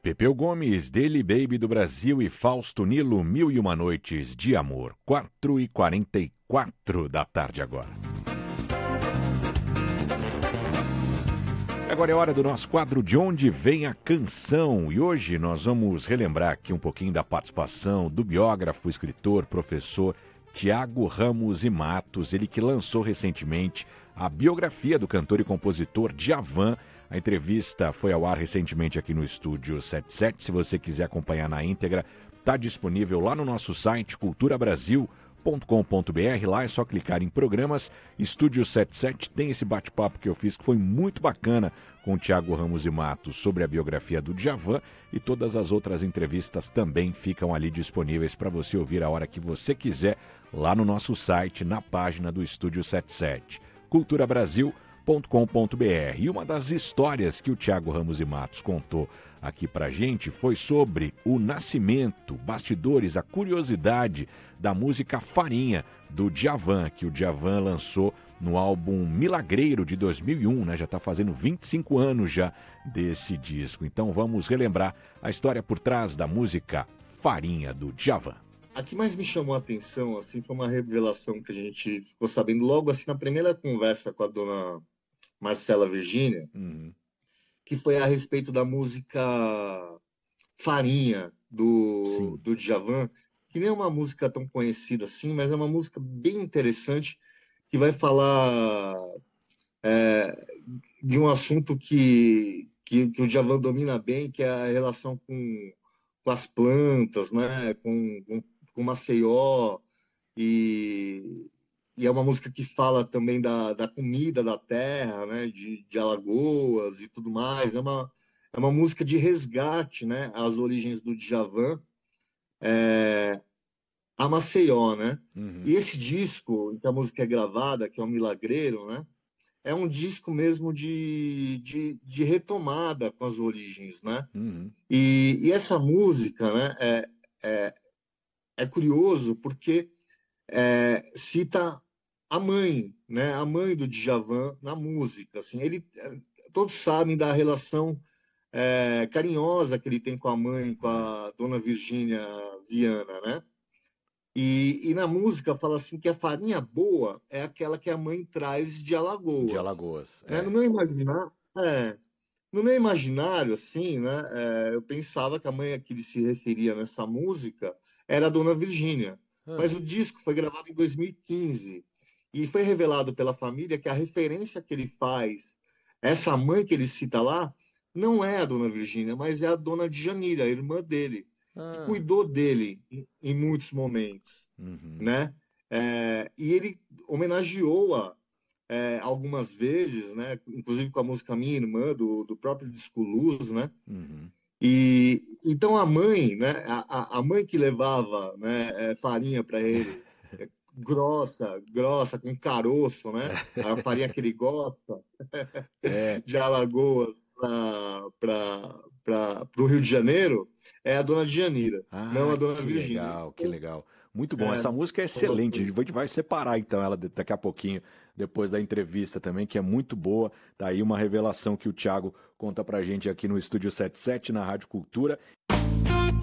Pepeu Gomes, Dele Baby do Brasil e Fausto Nilo, 1001 Noites de Amor, 4h44 da tarde agora. Agora é hora do nosso quadro De Onde Vem a Canção, e hoje nós vamos relembrar aqui um pouquinho da participação do biógrafo, escritor, professor Tiago Ramos e Matos, ele que lançou recentemente a biografia do cantor e compositor Djavan. A entrevista foi ao ar recentemente aqui no Estúdio 77. Se você quiser acompanhar na íntegra, está disponível lá no nosso site culturabrasil.com.br. Lá é só clicar em programas. Estúdio 77 tem esse bate-papo que eu fiz, que foi muito bacana, com o Tiago Ramos e Matos sobre a biografia do Djavan, e todas as outras entrevistas também ficam ali disponíveis para você ouvir a hora que você quiser, lá no nosso site, na página do Estúdio 77. culturabrasil.com.br. E uma das histórias que o Tiago Ramos e Matos contou aqui pra gente foi sobre o nascimento, bastidores, a curiosidade da música Farinha, do Djavan, que o Djavan lançou no álbum Milagreiro de 2001, né? Já está fazendo 25 anos já desse disco. Então vamos relembrar a história por trás da música Farinha, do Djavan. A que mais me chamou a atenção, assim, foi uma revelação que a gente ficou sabendo logo assim na primeira conversa com a dona Marcela Virgínia, que foi a respeito da música Farinha, do Djavan, que nem é uma música tão conhecida assim, mas é uma música bem interessante, que vai falar de um assunto que o Djavan domina bem, que é a relação com as plantas, né? com Maceió, e é uma música que fala também da comida da terra, né? de Alagoas e tudo mais. É uma música de resgate, né? Às origens do Djavan, a Maceió, né? E esse disco, em que a música é gravada, que é o Milagreiro, né? É um disco mesmo de retomada com as origens, né? E essa música, né? É curioso porque cita a mãe, né? A mãe do Djavan na música. Assim, todos sabem da relação carinhosa que ele tem com a mãe, com a dona Virgínia Viana, né? E na música fala assim que a farinha boa é aquela que a mãe traz de Alagoas. De Alagoas, né? No meu imaginário, assim, né? Eu pensava que a mãe a que ele se referia nessa música era a dona Virgínia. Mas o disco foi gravado em 2015 e foi revelado pela família que a referência que ele faz, essa mãe que ele cita lá, não é a dona Virgínia, mas é a dona Djanira, a irmã dele, que cuidou dele em muitos momentos, né? E ele homenageou-a algumas vezes, né? Inclusive com a música Minha Irmã, do próprio disco Luz, né? E então a mãe, né? A mãe que levava, né, farinha para ele, grossa, com caroço, né? A farinha que ele gosta, de Alagoas para o Rio de Janeiro, é a dona Djanira, não a dona Virgínia. Legal, que legal. Muito bom, essa música é excelente, a gente vai separar então ela daqui a pouquinho, depois da entrevista também, que é muito boa. Tá aí uma revelação que o Thiago conta pra gente aqui no Estúdio 77, na Rádio Cultura.